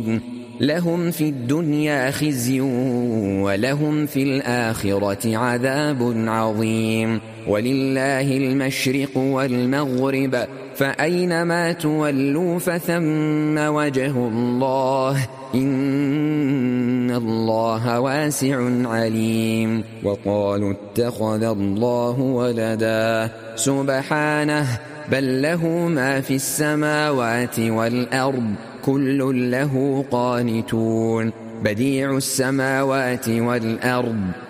لهم في الدنيا خزي ولهم في الآخرة عذاب عظيم. ولله المشرق والمغرب فأينما تولوا فثم وجه الله إن الله واسع عليم. وقالوا اتخذ الله ولدا سبحانه بل له ما في السماوات والأرض كل له قانتون بديع السماوات والأرض